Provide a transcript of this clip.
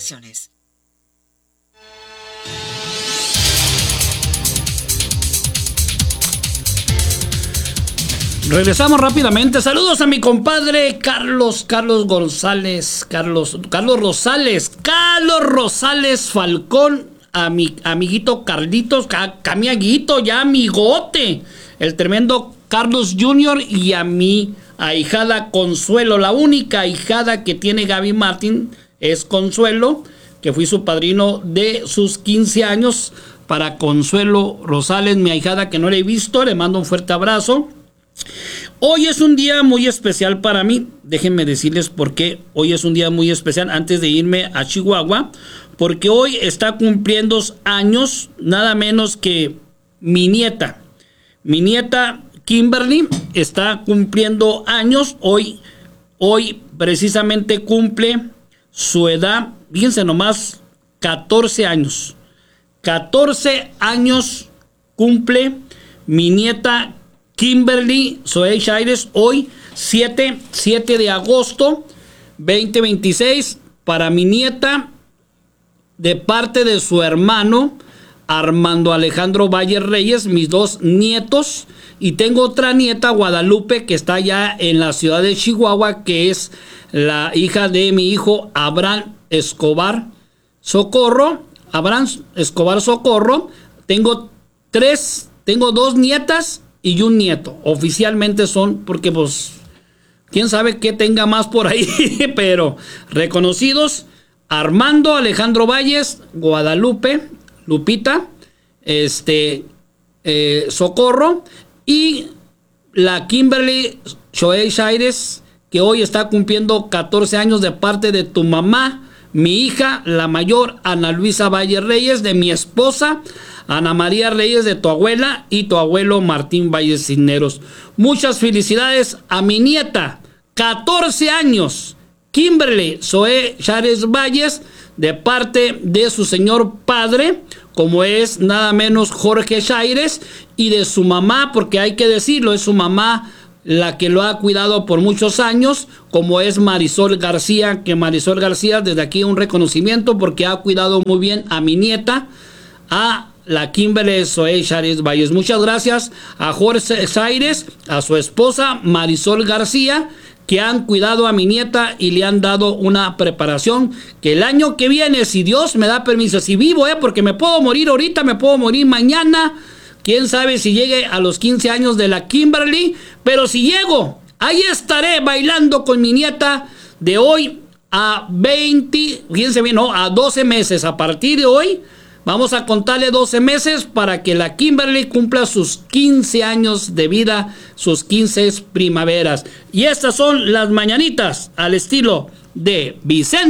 restricciones. Regresamos rápidamente. Saludos a mi compadre Carlos Rosales Falcón, a mi amiguito Carlitos, a mi amiguito ya amigote, el tremendo Carlos Jr. y a mi ahijada Consuelo. La única ahijada que tiene Gaby Martín es Consuelo, que fui su padrino de sus 15 años. Para Consuelo Rosales, mi ahijada que no le he visto, le mando un fuerte abrazo. Hoy es un día muy especial para mí. Déjenme decirles por qué hoy es un día muy especial antes de irme a Chihuahua. Porque hoy está cumpliendo años nada menos que mi nieta. Mi nieta Kimberly está cumpliendo años. Hoy precisamente cumple su edad. Fíjense nomás, 14 años. 14 años cumple mi nieta Kimberly Zoe Chaires, hoy 7 de agosto 2026, para mi nieta, de parte de su hermano Armando Alejandro Valle Reyes, mis dos nietos, y tengo otra nieta, Guadalupe, que está allá en la ciudad de Chihuahua, que es la hija de mi hijo Abraham Escobar Socorro. Tengo dos nietas y un nieto. Oficialmente son, porque pues quién sabe qué tenga más por ahí, pero reconocidos: Armando Alejandro Valles, Guadalupe, Lupita, Socorro, y la Kimberly Zoe Chaires, que hoy está cumpliendo 14 años, de parte de tu mamá, mi hija, la mayor, Ana Luisa Valle Reyes, de mi esposa, Ana María Reyes, de tu abuela, y tu abuelo Martín Valles Cisneros. Muchas felicidades a mi nieta, 14 años, Kimberly Zoe Chaires Valles, de parte de su señor padre, como es nada menos Jorge Chaires, y de su mamá, porque hay que decirlo, es su mamá la que lo ha cuidado por muchos años, como es Marisol García, que Marisol García, desde aquí un reconocimiento, porque ha cuidado muy bien a mi nieta, a la Kimberly Zoe Chaires Valles. Muchas gracias a Jorge Chaires, a su esposa Marisol García, que han cuidado a mi nieta y le han dado una preparación que el año que viene, si Dios me da permiso, si vivo, porque me puedo morir ahorita, me puedo morir mañana, quién sabe si llegue a los 15 años de la Kimberly, pero si llego, ahí estaré bailando con mi nieta de hoy a 12 meses. A partir de hoy vamos a contarle 12 meses para que la Kimberly cumpla sus 15 años de vida, sus 15 primaveras. Y estas son las mañanitas al estilo de Vicente